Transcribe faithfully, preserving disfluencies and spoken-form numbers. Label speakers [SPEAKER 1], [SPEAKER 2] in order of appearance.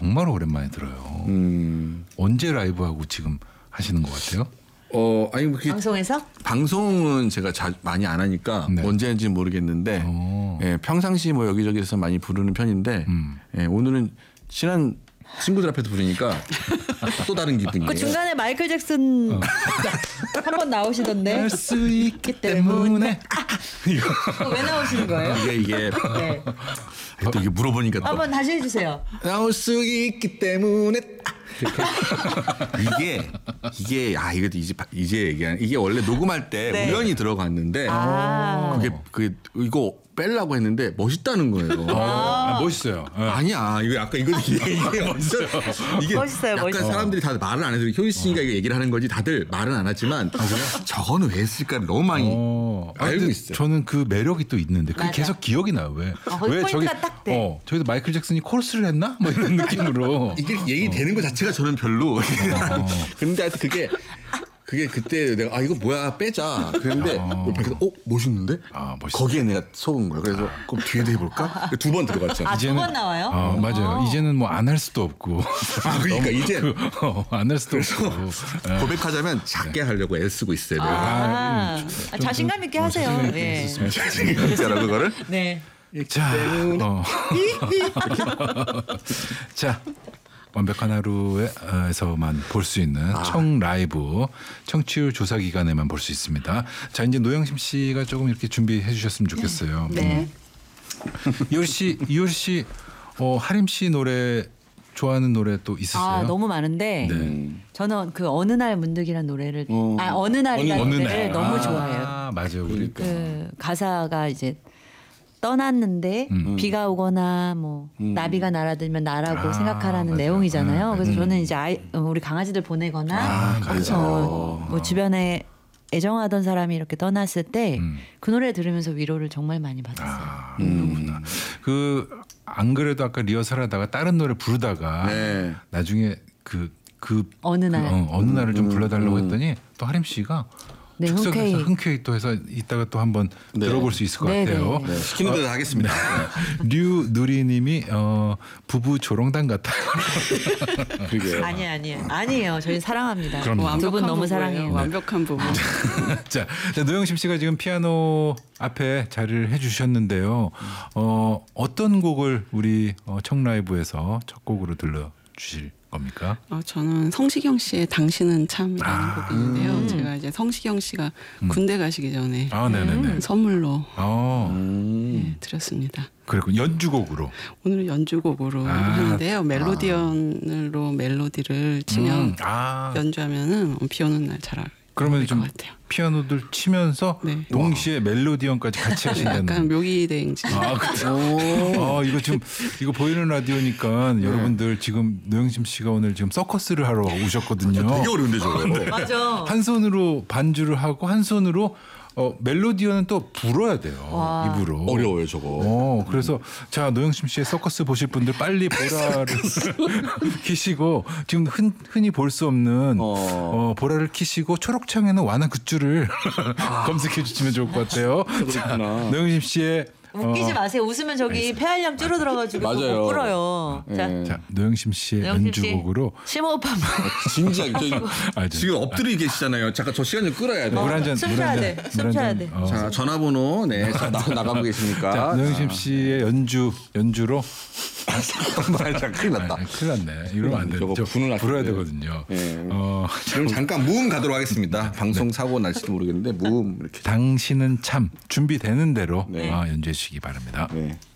[SPEAKER 1] 정말 오랜만에 들어요.
[SPEAKER 2] 음.
[SPEAKER 1] 언제 라이브하고 지금 하시는 것 같아요?
[SPEAKER 2] 어 아니 뭐
[SPEAKER 3] 방송에서?
[SPEAKER 2] 방송은 제가 자, 많이 안 하니까
[SPEAKER 1] 네.
[SPEAKER 2] 언제인지 모르겠는데
[SPEAKER 1] 오.
[SPEAKER 2] 예, 평상시 뭐 여기저기서 많이 부르는 편인데
[SPEAKER 1] 음.
[SPEAKER 2] 예, 오늘은 친한 친구들 앞에서 부르니까 또 다른 기분이에요.
[SPEAKER 3] 그 중간에 마이클 잭슨
[SPEAKER 1] 어.
[SPEAKER 3] 한 번 나오시던데.
[SPEAKER 1] 할 수 있기 때문에
[SPEAKER 3] 그거 왜 나오시는 거예요?
[SPEAKER 2] 이게 이게
[SPEAKER 3] 네.
[SPEAKER 2] 또 이게 물어보니까 또
[SPEAKER 3] 한번 다시 해주세요.
[SPEAKER 2] 나올 수 있기 때문에 이게 이게 아 이거 이제 이제 얘기한 이게 원래 녹음할 때
[SPEAKER 3] 네.
[SPEAKER 2] 우연히 들어갔는데
[SPEAKER 3] 아.
[SPEAKER 2] 그게 그 이거 빼려고 했는데 멋있다는 거예요.
[SPEAKER 1] 아, 멋있어요. 예.
[SPEAKER 2] 아니야 이거 아까 이거 이게, 이게 먼저 이게
[SPEAKER 3] 멋있어요,
[SPEAKER 2] 약간
[SPEAKER 3] 멋있어요.
[SPEAKER 2] 사람들이 다 말을 안 해서 효리 씨가 이거 얘기를 하는 거지 다들 말은 안 하지만 저거는 왜 했을까 너무 많이
[SPEAKER 1] 어, 아,
[SPEAKER 2] 알고
[SPEAKER 1] 근데
[SPEAKER 2] 있어요.
[SPEAKER 1] 저는 그 매력이 또 있는데 그게
[SPEAKER 3] 맞아.
[SPEAKER 1] 계속 기억이 나요. 왜?
[SPEAKER 3] 어, 거기
[SPEAKER 1] 왜
[SPEAKER 3] 포인트가 딱 돼.
[SPEAKER 1] 어, 저기서 마이클 잭슨이 코러스를 했나? 뭐 이런 느낌으로.
[SPEAKER 2] 이게 얘기되는 것 자체가 저는 별로. 근데 하여튼 그게 그게 그때 내가 아 이거 뭐야 빼자. 그런데 옆에서 어 멋있는데?
[SPEAKER 1] 아, 멋있어.
[SPEAKER 2] 거기에 내가 속은 거야. 그래서 그럼 뒤에도 해볼까? 두 번 들어갔죠.
[SPEAKER 3] 아, 두 번 나와요?
[SPEAKER 1] 어, 맞아요. 이제는 뭐 안 할 수도 없고.
[SPEAKER 2] 아, 그러니까 이제
[SPEAKER 1] 어, 안 할 수도 없고. 예.
[SPEAKER 2] 고백하자면 작게 하려고 애쓰고 있어요. 내가.
[SPEAKER 3] 아, 아, 자신감 있게 하세요.
[SPEAKER 1] 자신감
[SPEAKER 3] 예.
[SPEAKER 2] 진짜로 그거를?
[SPEAKER 3] 네.
[SPEAKER 1] 자, 어. 자, 완벽한 하루에서만 볼 수 있는
[SPEAKER 2] 아.
[SPEAKER 1] 청 라이브 청취율 조사 기간에만 볼 수 있습니다. 자, 이제 노영심 씨가 조금 이렇게 준비해 주셨으면 좋겠어요.
[SPEAKER 3] 네.
[SPEAKER 1] 이효리 씨, 이효리 씨, 어, 하림 씨 노래 좋아하는 노래 또 있으세요?
[SPEAKER 3] 아, 너무 많은데
[SPEAKER 1] 네.
[SPEAKER 3] 저는 그 어느 날 문득이라는 노래를
[SPEAKER 2] 어.
[SPEAKER 3] 아 어느 날이라는
[SPEAKER 1] 어느
[SPEAKER 3] 노래를
[SPEAKER 1] 날.
[SPEAKER 3] 너무
[SPEAKER 1] 아,
[SPEAKER 3] 좋아해요.
[SPEAKER 1] 맞아요. 우리
[SPEAKER 3] 그 가사가 이제 떠났는데
[SPEAKER 1] 음.
[SPEAKER 3] 비가 오거나 뭐 나비가 날아들면 나라고
[SPEAKER 1] 아,
[SPEAKER 3] 생각하라는
[SPEAKER 1] 맞아요.
[SPEAKER 3] 내용이잖아요.
[SPEAKER 1] 음,
[SPEAKER 3] 그래서
[SPEAKER 1] 음.
[SPEAKER 3] 저는 이제 아이, 어, 우리 강아지들 보내거나
[SPEAKER 1] 아, 맞아.
[SPEAKER 3] 어, 뭐 주변에 애정하던 사람이 이렇게 떠났을 때 그
[SPEAKER 1] 음.
[SPEAKER 3] 노래 들으면서 위로를 정말 많이 받았어요.
[SPEAKER 1] 아, 그렇구나. 그 안 그래도 아까 리허설하다가 다른 노래 부르다가
[SPEAKER 2] 네.
[SPEAKER 1] 나중에 그 그
[SPEAKER 3] 어느 날.
[SPEAKER 1] 그, 어, 어느 날을 좀 불러달라고 했더니 또 하림 씨가
[SPEAKER 3] 네,
[SPEAKER 1] 즉석에서
[SPEAKER 3] 흔쾌히.
[SPEAKER 1] 흔쾌히 또 해서 이따가 또 한번
[SPEAKER 2] 네.
[SPEAKER 1] 들어볼 수 있을 것
[SPEAKER 3] 네,
[SPEAKER 1] 같아요.
[SPEAKER 3] 네.
[SPEAKER 2] 네, 시키는 대로 다 하겠습니다.
[SPEAKER 1] 류 누리님이 어, 부부 조롱단 같아요.
[SPEAKER 2] 그게
[SPEAKER 3] 아니에요, 아니에요. 아니에요. 저희 사랑합니다.
[SPEAKER 1] 그럼요.
[SPEAKER 3] 두 분 너무
[SPEAKER 4] 부부예요.
[SPEAKER 3] 사랑해요.
[SPEAKER 4] 완벽한 부부.
[SPEAKER 1] 자, 자, 노영심 씨가 지금 피아노 앞에 자리를 해주셨는데요. 어, 어떤 곡을 우리 어, 청라이브에서 첫 곡으로 들려주실 겁니까?
[SPEAKER 4] 어, 저는 성시경 씨의 당신은 참이라는
[SPEAKER 1] 아,
[SPEAKER 4] 곡인데요.
[SPEAKER 3] 음.
[SPEAKER 4] 제가 이제 성시경 씨가 군대 가시기 전에
[SPEAKER 1] 아, 네네네.
[SPEAKER 4] 선물로
[SPEAKER 1] 어,
[SPEAKER 2] 음.
[SPEAKER 4] 네, 드렸습니다.
[SPEAKER 1] 그리고 연주곡으로.
[SPEAKER 4] 오늘은 연주곡으로
[SPEAKER 1] 아.
[SPEAKER 4] 하는데요. 멜로디언으로 멜로디를 치면
[SPEAKER 1] 음, 아,
[SPEAKER 4] 연주하면은 비 오는 날 잘
[SPEAKER 1] 그러면
[SPEAKER 4] 어울릴
[SPEAKER 1] 좀
[SPEAKER 4] 것 같아요.
[SPEAKER 1] 피아노들 치면서
[SPEAKER 4] 네.
[SPEAKER 1] 동시에 멜로디언까지 같이 하신다는.
[SPEAKER 4] 약간 묘기대행진.
[SPEAKER 1] 아, 그렇죠. 아, 이거 지금 이거 보이는 라디오니까 여러분들 지금 노영심 씨가 오늘 지금 서커스를 하러 오셨거든요.
[SPEAKER 2] 되게 어려운데 저거.
[SPEAKER 3] 맞아.
[SPEAKER 1] 한 손으로 반주를 하고 한 손으로 어, 멜로디언은 또 불어야 돼요.
[SPEAKER 3] 와.
[SPEAKER 1] 입으로.
[SPEAKER 2] 어려워요 저거.
[SPEAKER 1] 어, 그래서 자 노영심 씨의 서커스 보실 분들 빨리 보라를 키시고 지금 흔, 흔히 볼 수 없는
[SPEAKER 2] 어.
[SPEAKER 1] 어, 보라를 키시고 초록창에는 완화 굿즈를 검색해 주시면 좋을 것 같아요. 자,
[SPEAKER 2] 그렇구나.
[SPEAKER 1] 노영심 씨의
[SPEAKER 3] 웃기지
[SPEAKER 1] 어,
[SPEAKER 3] 마세요. 웃으면 저기 폐활량 줄어들어가지고
[SPEAKER 2] 맞아요.
[SPEAKER 3] 못 불어요. 자,
[SPEAKER 2] 예.
[SPEAKER 1] 자 노영심 씨의
[SPEAKER 3] 노영심 씨.
[SPEAKER 1] 연주곡으로
[SPEAKER 3] 심호 오빠
[SPEAKER 2] 진지하게 저희
[SPEAKER 1] 아, 저-
[SPEAKER 2] 지금 엎드려 계시잖아요. 잠깐 저 시간 좀 끌어야 돼.
[SPEAKER 1] 물 한 잔,
[SPEAKER 3] 숨
[SPEAKER 1] 물
[SPEAKER 3] 쉬어야
[SPEAKER 1] 한
[SPEAKER 3] 돼.
[SPEAKER 1] 잔,
[SPEAKER 3] 숨
[SPEAKER 1] 물 한
[SPEAKER 3] 쉬어야
[SPEAKER 1] 잔,
[SPEAKER 3] 돼.
[SPEAKER 1] 어.
[SPEAKER 2] 자 전화번호 네 자, 나, 나가고 계십니까?
[SPEAKER 1] 자, 노영심 씨의 연주 연주로
[SPEAKER 2] 자, 큰일 났다.
[SPEAKER 1] 아, 큰일 났네. 이러면 안 돼.
[SPEAKER 2] 저거
[SPEAKER 1] 저
[SPEAKER 2] 분을
[SPEAKER 1] 불어야
[SPEAKER 2] 하시는데요.
[SPEAKER 1] 되거든요.
[SPEAKER 2] 예.
[SPEAKER 1] 어,
[SPEAKER 2] 그럼 잠깐 무음 가도록 하겠습니다. 방송 사고 날지도 모르겠는데 무음 이렇게.
[SPEAKER 1] 당신은 참 준비되는 대로
[SPEAKER 2] 네.
[SPEAKER 1] 어, 연주해 주시기 바랍니다.
[SPEAKER 2] 네.